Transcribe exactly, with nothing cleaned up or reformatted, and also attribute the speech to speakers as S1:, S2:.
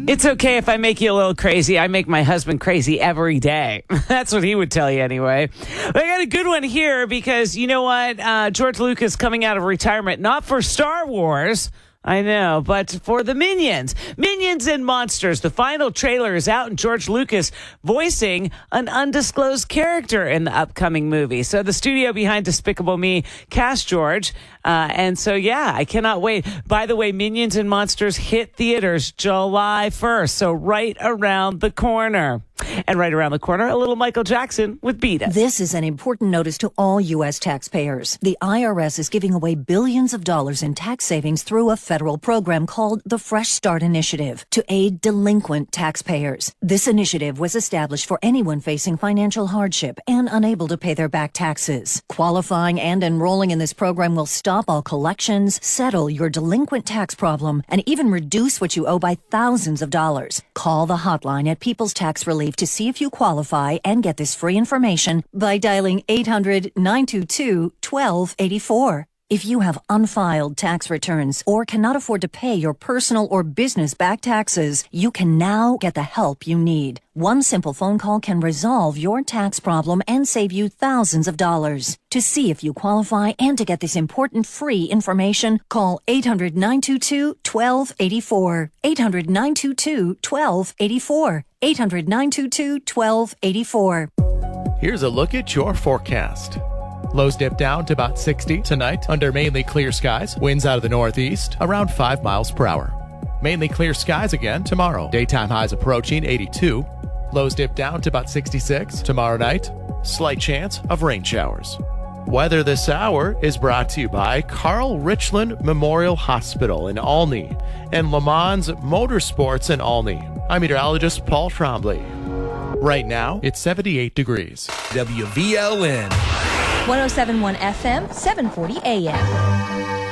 S1: It's okay if I make you a little crazy. I make my husband crazy every day. That's what he would tell you anyway. But I got a good one here because you know what? Uh, George Lucas coming out of retirement, not for Star Wars. I know, but for the Minions. Minions and Monsters. The final trailer is out, and George Lucas voicing an undisclosed character in the upcoming movie. So the studio behind Despicable Me cast George. Uh, and so, yeah, I cannot wait. By the way, Minions and Monsters hit theaters July first. So right around the corner. And right around the corner, a little Michael Jackson with Beat It.
S2: This is an important notice to all U S taxpayers. The I R S is giving away billions of dollars in tax savings through a federal program called the Fresh Start Initiative to aid delinquent taxpayers. This initiative was established for anyone facing financial hardship and unable to pay their back taxes. Qualifying and enrolling in this program will stop all collections, settle your delinquent tax problem, and even reduce what you owe by thousands of dollars. Call the hotline at People's Tax Relief to see if you qualify and get this free information by dialing eight hundred, nine two two, one two eight four. If you have unfiled tax returns or cannot afford to pay your personal or business back taxes, you can now get the help you need. One simple phone call can resolve your tax problem and save you thousands of dollars. To see if you qualify and to get this important free information, call eight hundred, nine two two, one two eight four. eight hundred, nine two two, one two eight four. eight hundred, nine two two, one two eight four.
S3: Here's a look at your forecast. Lows dip down to about sixty tonight under mainly clear skies. Winds out of the northeast around five miles per hour. Mainly clear skies again tomorrow. Daytime highs approaching eighty-two. Lows dip down to about sixty-six tomorrow night. Slight chance of rain showers. Weather this hour is brought to you by Carl Richland Memorial Hospital in Olney and Le Mans Motorsports in Olney. I'm meteorologist Paul Trombley. Right now, it's seventy-eight degrees.
S4: W V L N
S5: one oh seven point one F M, seven forty A M.